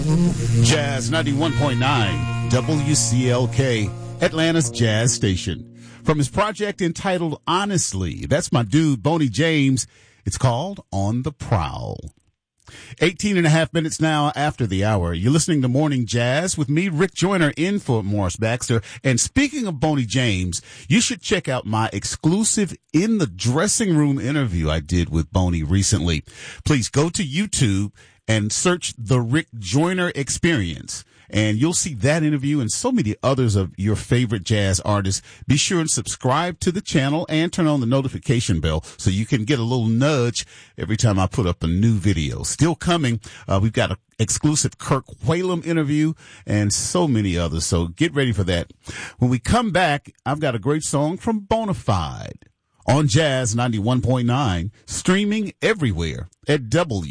Jazz 91.9 WCLK, Atlanta's jazz station. From his project entitled Honestly, that's my dude, Boney James. It's called On the Prowl. 18 and a half minutes now after the hour. You're listening to Morning Jazz with me, Rick Joyner, in for Morris Baxter. And speaking of Boney James, you should check out my exclusive In the Dressing Room interview I did with Boney recently. Please go to YouTube and search The Rick Joyner Experience. And you'll see that interview and so many others of your favorite jazz artists. Be sure and subscribe to the channel and turn on the notification bell so you can get a little nudge every time I put up a new video. Still coming. We've got an exclusive Kirk Whalum interview and so many others. So get ready for that. When we come back, I've got a great song from Bonafide on Jazz 91.9, streaming everywhere at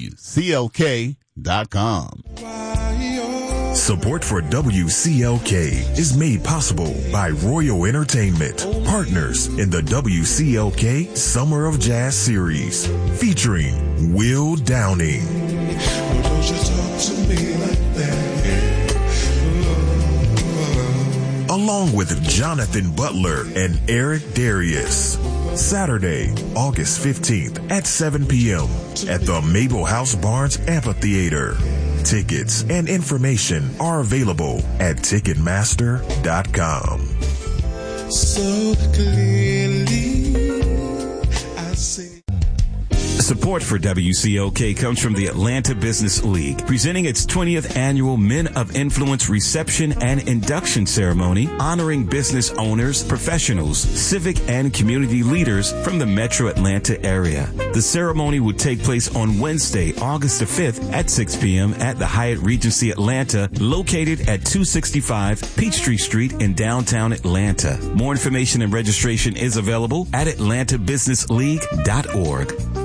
WCLK.com. Support for WCLK is made possible by Royal Entertainment, partners in the WCLK Summer of Jazz series, featuring Will Downing. Well, don't you talk to me like that. Along with Jonathan Butler and Eric Darius. Saturday, August 15th at 7 p.m. at the Mabel House Barnes Amphitheater. Tickets and information are available at Ticketmaster.com. So clearly, I see. Support for WCLK comes from the Atlanta Business League, presenting its 20th annual Men of Influence reception and induction ceremony, honoring business owners, professionals, civic and community leaders from the metro Atlanta area. The ceremony will take place on Wednesday, August the 5th at 6 p.m. at the Hyatt Regency Atlanta, located at 265 Peachtree Street in downtown Atlanta. More information and registration is available at atlantabusinessleague.org.